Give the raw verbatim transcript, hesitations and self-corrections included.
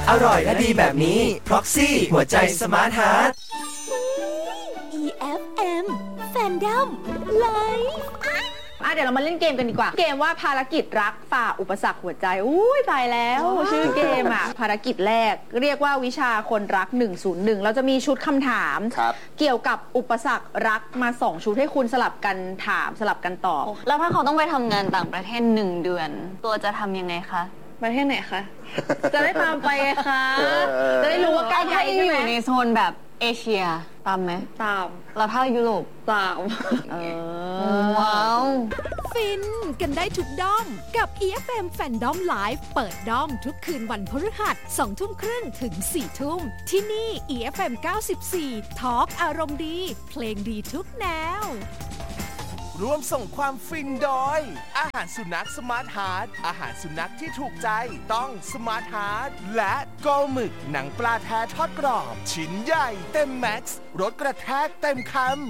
อร่อยและดีแบบนี้ Proxy หัวใจสมาร์ทฮาร์ทอี เอฟ เอ็ม Fandom Live อ่ะเดี๋ยวเรามาเล่นเกมกันดีกว่าเกมว่าภารกิจรักฝ่าอุปสรรคหัวใจอุ้ยตายแล้วชื่อเกมอ่ะภารกิจแรกเรียกว่าวิชาคนรักหนึ่งศูนย์หนึ่งเราจะมีชุดคำถามเกี่ยวกับอุปสรรครักมาสองชุดให้คุณสลับกันถามสลับกันตอบแล้วถ้าเขาต้องไปทำงานต่างประเทศหนึ่งเดือนตัวจะทำยังไงคะประเทศไหนคะจะได้ตามไปคะจะได้รู้ว่าใกล้ไทยใช่ไหมอยู่ในโซนแบบเอเชียตามไหมตามแล้วถ้ายุโรปตามเออว้าวฟินกันได้ทุกด้อมกับ อี เอฟ เอ็ม Fandom Live เปิดด้อมทุกคืนวันพฤหัสสองทุ่มครึ่งถึงสี่ทุ่มที่นี่ อี เอฟ เอ็ม เก้าสิบสี่ทอล์กอารมณ์ดีเพลงดีทุกแนวร่วมส่งความฟินโดยอาหารสุนัขสมาร์ทฮาร์ทอาหารสุนัขที่ถูกใจต้องสมาร์ทฮาร์ทและโกหมึกหนังปลาแท้ทอดกรอบชิ้นใหญ่เต็มแม็กซ์รสกระแทกเต็มคำ